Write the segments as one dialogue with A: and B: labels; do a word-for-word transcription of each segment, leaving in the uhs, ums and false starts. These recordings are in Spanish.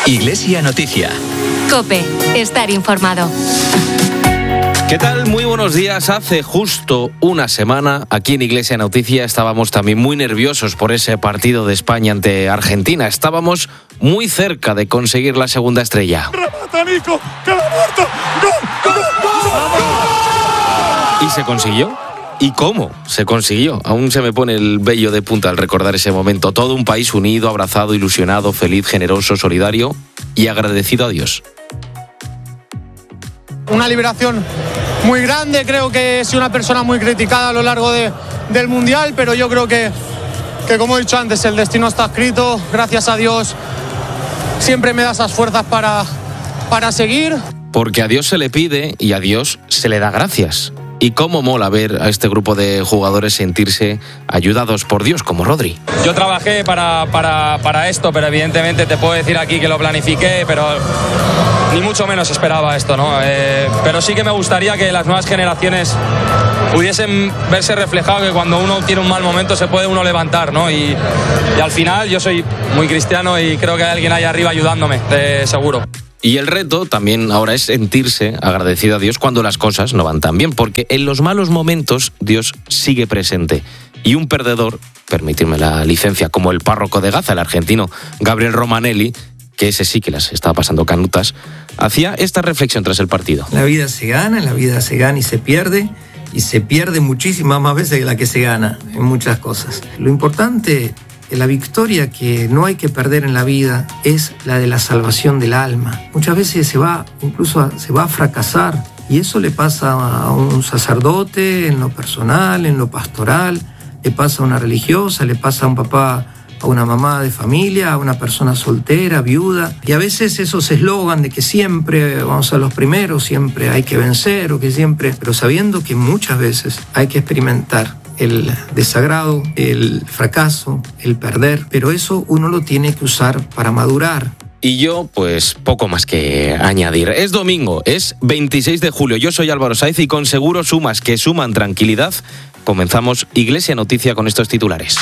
A: Iglesia Noticia.
B: COPE. Estar informado.
C: ¿Qué tal? Muy buenos días. Hace justo una semana, aquí en Iglesia Noticia, estábamos también muy nerviosos por ese partido de España ante Argentina. Estábamos muy cerca de conseguir la segunda estrella.
D: ¡Remata, Nico! ¡Que la muerto! ¡Gol! ¡Gol!
C: ¿Y se consiguió? ¿Y cómo se consiguió? Aún se me pone el vello de punta al recordar ese momento. Todo un país unido, abrazado, ilusionado, feliz, generoso, solidario y agradecido a Dios.
E: Una liberación muy grande, creo que he sido una persona muy criticada a lo largo de, del Mundial, pero yo creo que, que, como he dicho antes, el destino está escrito. Gracias a Dios siempre me da esas fuerzas para, para seguir.
C: Porque a Dios se le pide y a Dios se le da gracias. Y cómo mola ver a este grupo de jugadores sentirse ayudados por Dios, como Rodri.
F: Yo trabajé para, para, para esto, pero evidentemente te puedo decir aquí que lo planifiqué, pero ni mucho menos esperaba esto, ¿no? Eh, pero sí que me gustaría que las nuevas generaciones pudiesen verse reflejado que cuando uno tiene un mal momento se puede uno levantar, ¿no? Y, y al final yo soy muy cristiano y creo que hay alguien ahí arriba ayudándome, eh, seguro.
C: Y el reto también ahora es sentirse agradecido a Dios cuando las cosas no van tan bien, porque en los malos momentos Dios sigue presente. Y un perdedor, permitirme la licencia, como el párroco de Gaza, el argentino Gabriel Romanelli, que ese sí que las estaba pasando canutas, hacía esta reflexión tras el partido.
G: La vida se gana, la vida se gana y se pierde, y se pierde muchísimas más veces que la que se gana en muchas cosas. Lo importante, la victoria que no hay que perder en la vida es la de la salvación del alma. Muchas veces se va, incluso a, se va a fracasar, y eso le pasa a un sacerdote en lo personal, en lo pastoral, le pasa a una religiosa, le pasa a un papá, a una mamá de familia, a una persona soltera, viuda. Y a veces esos eslogan de que siempre vamos a los primeros, siempre hay que vencer, o que siempre... Pero sabiendo que muchas veces hay que experimentar el desagrado, el fracaso, el perder, pero eso uno lo tiene que usar para madurar.
C: Y yo, pues, poco más que añadir. Es domingo, es veintiséis de julio. Yo soy Álvaro Saiz y con Seguro Sumas, que suman tranquilidad, comenzamos Iglesia Noticia con estos titulares.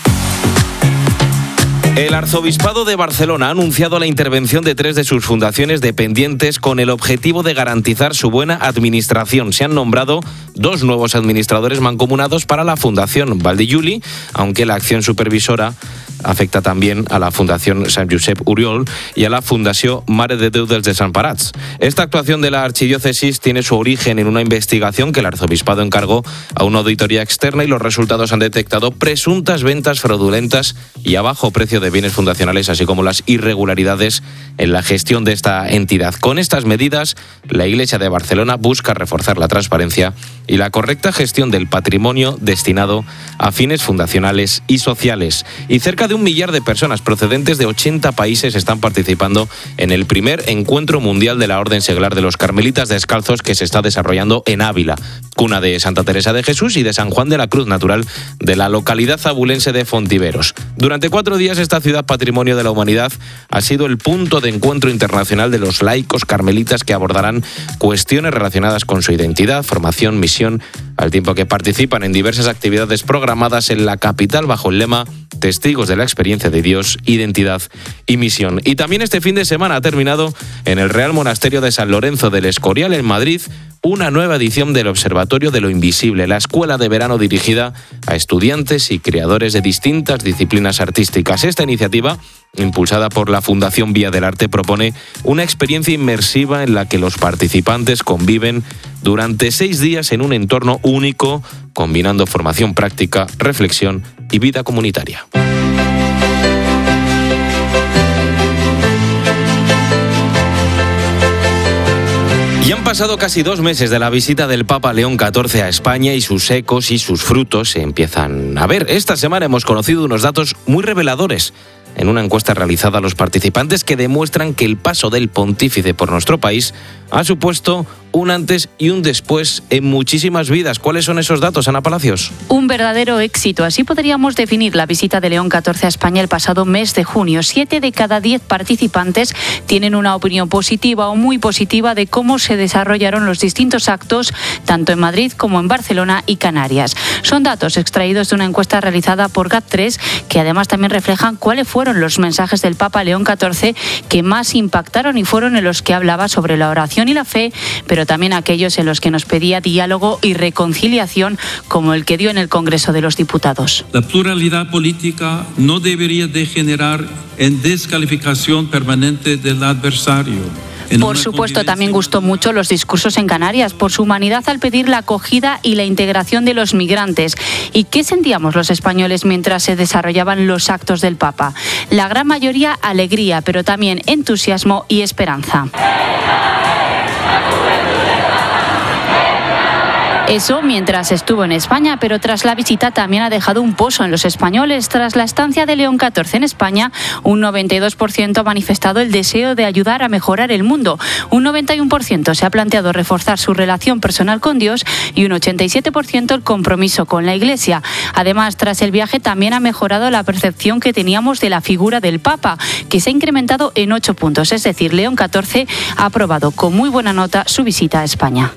C: El Arzobispado de Barcelona ha anunciado la intervención de tres de sus fundaciones dependientes con el objetivo de garantizar su buena administración. Se han nombrado dos nuevos administradores mancomunados para la Fundación Valdelluli, aunque la acción supervisora afecta también a la Fundación Sant Josep Oriol y a la Fundació Mare de Déu dels Desemparats. Esta actuación de la archidiócesis tiene su origen en una investigación que el arzobispado encargó a una auditoría externa, y los resultados han detectado presuntas ventas fraudulentas y a bajo precio de bienes fundacionales, así como las irregularidades en la gestión de esta entidad. Con estas medidas, la Iglesia de Barcelona busca reforzar la transparencia y la correcta gestión del patrimonio destinado a fines fundacionales y sociales. Y cerca de un millar de personas procedentes de ochenta países están participando en el primer encuentro mundial de la Orden Seglar de los Carmelitas Descalzos, que se está desarrollando en Ávila, cuna de Santa Teresa de Jesús y de San Juan de la Cruz, natural de la localidad abulense de Fontiveros. Durante cuatro días, esta ciudad patrimonio de la humanidad ha sido el punto de encuentro internacional de los laicos carmelitas, que abordarán cuestiones relacionadas con su identidad, formación, misión, al tiempo que participan en diversas actividades programadas en la capital bajo el lema Testigos de la experiencia de Dios, identidad y misión. Y también este fin de semana ha terminado en el Real Monasterio de San Lorenzo del Escorial, en Madrid, una nueva edición del Observatorio de lo Invisible, la escuela de verano dirigida a estudiantes y creadores de distintas disciplinas artísticas. Esta iniciativa, impulsada por la Fundación Vía del Arte, propone una experiencia inmersiva en la que los participantes conviven durante seis días en un entorno único, combinando formación práctica, reflexión y vida comunitaria. Y han pasado casi dos meses de la visita del Papa León catorce a España, y sus ecos y sus frutos se empiezan a ver. Esta semana hemos conocido unos datos muy reveladores en una encuesta realizada a los participantes, que demuestran que el paso del pontífice por nuestro país ha supuesto un antes y un después en muchísimas vidas. ¿Cuáles son esos datos, Ana Palacios?
A: Un verdadero éxito. Así podríamos definir la visita de León catorce a España el pasado mes de junio. Siete de cada diez participantes tienen una opinión positiva o muy positiva de cómo se desarrollaron los distintos actos, tanto en Madrid como en Barcelona y Canarias. Son datos extraídos de una encuesta realizada por GAT tres, que además también reflejan cuáles fueron los mensajes del Papa León catorce que más impactaron, y fueron en los que hablaba sobre la oración y la fe, pero también aquellos en los que nos pedía diálogo y reconciliación, como el que dio en el Congreso de los Diputados.
H: La pluralidad política no debería degenerar en descalificación permanente del adversario.
A: Por supuesto, también gustó mucho los discursos en Canarias por su humanidad al pedir la acogida y la integración de los migrantes. ¿Y qué sentíamos los españoles mientras se desarrollaban los actos del Papa? La gran mayoría alegría, pero también entusiasmo y esperanza. Eso mientras estuvo en España, pero tras la visita también ha dejado un pozo en los españoles. Tras la estancia de León catorce en España, un noventa y dos por ciento ha manifestado el deseo de ayudar a mejorar el mundo. Un noventa y uno por ciento se ha planteado reforzar su relación personal con Dios y un ochenta y siete por ciento el compromiso con la Iglesia. Además, tras el viaje también ha mejorado la percepción que teníamos de la figura del Papa, que se ha incrementado en ocho puntos. Es decir, León catorce ha aprobado con muy buena nota su visita a España.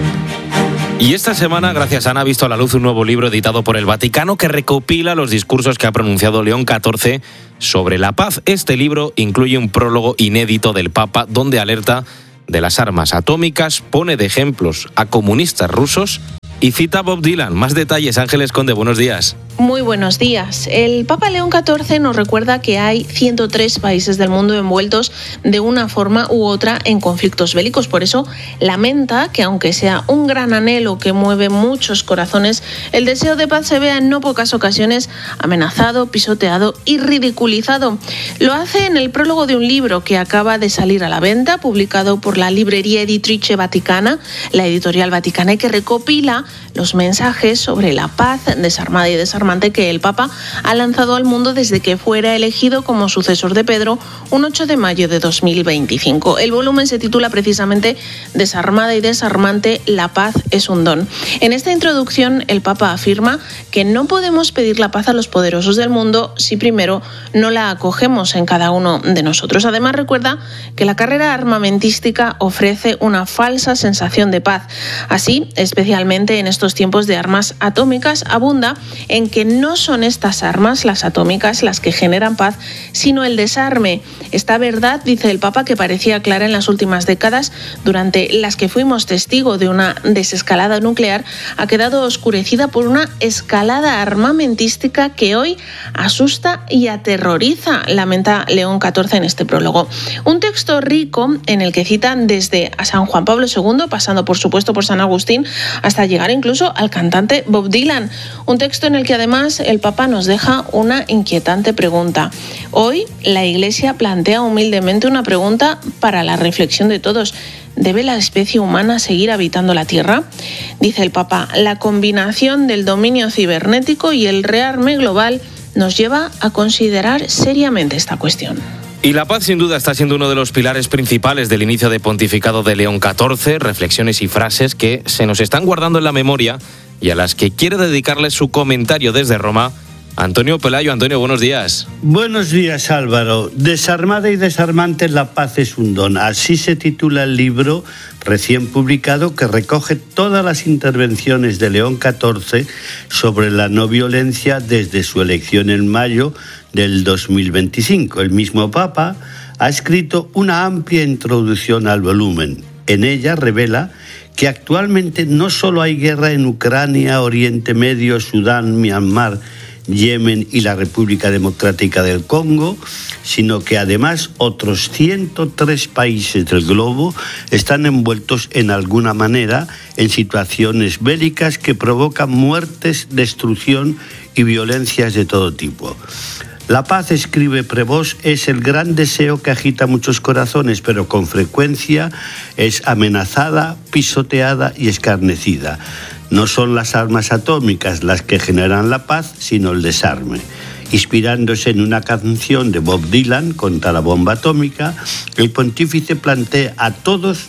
C: Y esta semana, gracias a Ana, ha visto a la luz un nuevo libro editado por el Vaticano que recopila los discursos que ha pronunciado León catorce sobre la paz. Este libro incluye un prólogo inédito del Papa donde alerta de las armas atómicas, pone de ejemplos a comunistas rusos y cita a Bob Dylan. Más detalles, Ángeles Conde, buenos días.
I: Muy buenos días. El Papa León catorce nos recuerda que hay ciento tres países del mundo envueltos de una forma u otra en conflictos bélicos. Por eso lamenta que, aunque sea un gran anhelo que mueve muchos corazones, el deseo de paz se vea en no pocas ocasiones amenazado, pisoteado y ridiculizado. Lo hace en el prólogo de un libro que acaba de salir a la venta, publicado por la librería Editrice Vaticana, la editorial vaticana, y que recopila los mensajes sobre la paz desarmada y desarmante que el Papa ha lanzado al mundo desde que fuera elegido como sucesor de Pedro un ocho de mayo de dos mil veinticinco. El volumen se titula precisamente Desarmada y desarmante, la paz es un don. En esta introducción el Papa afirma que no podemos pedir la paz a los poderosos del mundo si primero no la acogemos en cada uno de nosotros. Además, recuerda que la carrera armamentística ofrece una falsa sensación de paz. Así, especialmente en estos tiempos de armas atómicas, abunda en que no son estas armas, las atómicas, las que generan paz, sino el desarme. Esta verdad, dice el Papa, que parecía clara en las últimas décadas, durante las que fuimos testigo de una desescalada nuclear, ha quedado oscurecida por una escalada armamentística que hoy asusta y aterroriza, lamenta León catorce en este prólogo. Un texto rico en el que citan desde a San Juan Pablo segundo, pasando por supuesto por San Agustín, hasta llegar incluso al cantante Bob Dylan. Un texto en el que además el Papa nos deja una inquietante pregunta. Hoy la Iglesia plantea humildemente una pregunta para la reflexión de todos. ¿Debe la especie humana seguir habitando la Tierra? Dice el Papa, la combinación del dominio cibernético y el rearme global nos lleva a considerar seriamente esta cuestión.
C: Y la paz sin duda está siendo uno de los pilares principales del inicio de pontificado de León catorce, reflexiones y frases que se nos están guardando en la memoria y a las que quiere dedicarles su comentario desde Roma Antonio Pelayo. Antonio, buenos días.
J: Buenos días, Álvaro. Desarmada y desarmante, la paz es un don. Así se titula el libro recién publicado que recoge todas las intervenciones de León catorce sobre la no violencia desde su elección en mayo del dos mil veinticinco. El mismo Papa ha escrito una amplia introducción al volumen. En ella revela que actualmente no solo hay guerra en Ucrania, Oriente Medio, Sudán, Myanmar, Yemen y la República Democrática del Congo, sino que además otros ciento tres países del globo están envueltos en alguna manera en situaciones bélicas que provocan muertes, destrucción y violencias de todo tipo. La paz, escribe Prevost, es el gran deseo que agita muchos corazones, pero con frecuencia es amenazada, pisoteada y escarnecida. No son las armas atómicas las que generan la paz, sino el desarme. Inspirándose en una canción de Bob Dylan contra la bomba atómica, el pontífice plantea a todos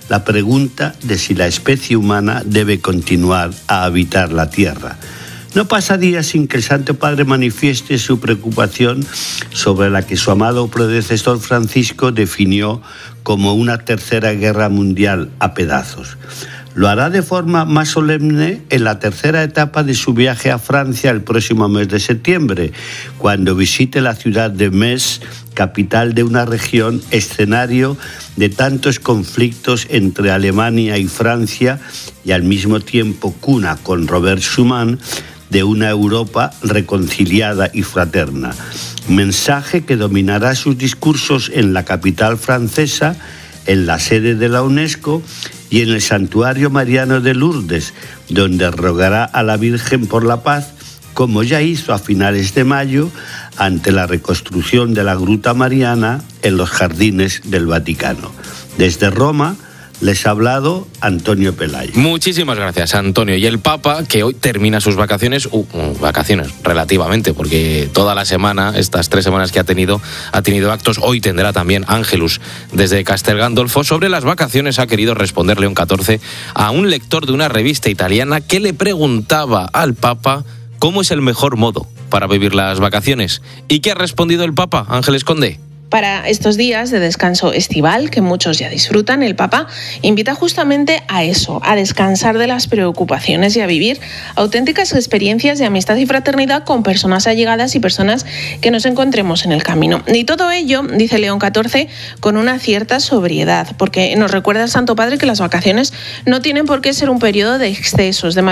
J: la pregunta de si la especie humana debe continuar a habitar la Tierra. No pasa día sin que el Santo Padre manifieste su preocupación sobre la que su amado predecesor Francisco definió como una tercera guerra mundial a pedazos. Lo hará de forma más solemne en la tercera etapa de su viaje a Francia el próximo mes de septiembre, cuando visite la ciudad de Metz, capital de una región escenario de tantos conflictos entre Alemania y Francia y al mismo tiempo cuna con Robert Schuman de una Europa reconciliada y fraterna. Mensaje que dominará sus discursos en la capital francesa, en la sede de la UNESCO y en el Santuario Mariano de Lourdes, donde rogará a la Virgen por la paz, como ya hizo a finales de mayo ante la reconstrucción de la Gruta Mariana en los jardines del Vaticano. Desde Roma les ha hablado Antonio Pelayo.
C: Muchísimas gracias, Antonio. Y el Papa, que hoy termina sus vacaciones, uh, vacaciones relativamente, porque toda la semana, estas tres semanas que ha tenido, ha tenido actos. Hoy tendrá también Ángelus desde Castel Gandolfo. Sobre las vacaciones ha querido responder León catorce a un lector de una revista italiana que le preguntaba al Papa cómo es el mejor modo para vivir las vacaciones. ¿Y qué ha respondido el Papa, Ángeles Conde?
I: Para estos días de descanso estival, que muchos ya disfrutan, el Papa invita justamente a eso, a descansar de las preocupaciones y a vivir auténticas experiencias de amistad y fraternidad con personas allegadas y personas que nos encontremos en el camino. Y todo ello, dice León catorce, con una cierta sobriedad, porque nos recuerda el Santo Padre que las vacaciones no tienen por qué ser un periodo de excesos, de